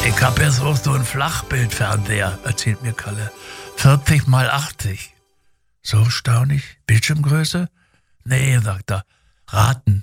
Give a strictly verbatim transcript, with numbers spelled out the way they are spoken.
Ich hab jetzt auch so einen Flachbildfernseher, erzählt mir Kalle. vierzig mal achtzig. So staunlich. Bildschirmgröße? Nee, sagt er. Raten.